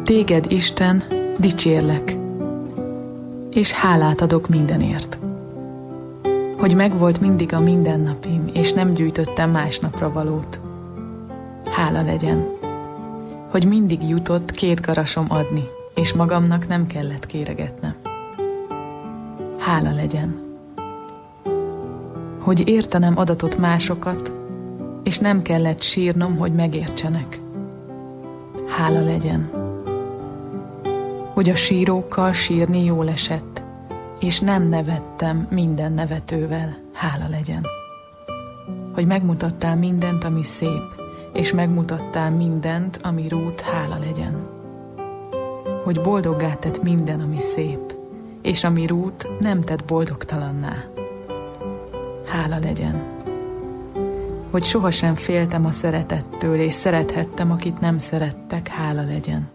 Téged, Isten, dicsérlek, és hálát adok mindenért. Hogy megvolt mindig a mindennapim, és nem gyűjtöttem másnapra valót. Hála legyen, hogy mindig jutott 2 garasom adni, és magamnak nem kellett kéregetnem. Hála legyen, hogy értenem adatot másokat, és nem kellett sírnom, hogy megértsenek. Hála legyen, hogy a sírókkal sírni jól esett, és nem nevettem minden nevetővel. Hála legyen, hogy megmutattál mindent, ami szép, és megmutattál mindent, ami rút. Hála legyen, hogy boldoggá tett minden, ami szép, és ami rút nem tett boldogtalanná. Hála legyen, hogy sohasem féltem a szeretettől, és szerethettem, akit nem szerettek. Hála legyen,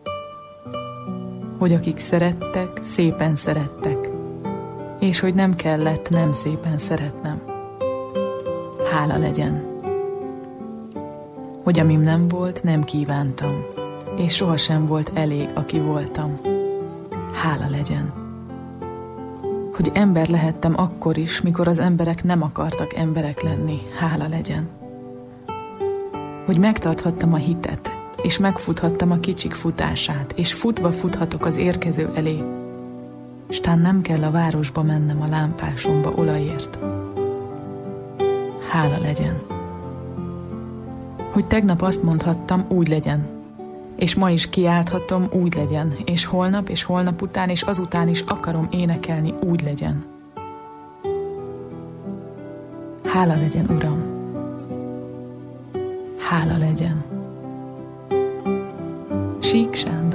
hogy akik szerettek, szépen szerettek, és hogy nem kellett nem szépen szeretnem. Hála legyen, hogy amim nem volt, nem kívántam, és sohasem volt elég, aki voltam. Hála legyen, hogy ember lehettem akkor is, mikor az emberek nem akartak emberek lenni. Hála legyen, hogy megtarthattam a hitet, és megfuthattam a kicsik futását, és futva futhatok az érkező elé, s tán nem kell a városba mennem a lámpásomba olajért. Hála legyen, hogy tegnap azt mondhattam, úgy legyen, és ma is kiálthatom, úgy legyen, és holnap után, és azután is akarom énekelni, úgy legyen. Hála legyen, Uram! Hála legyen! Síksán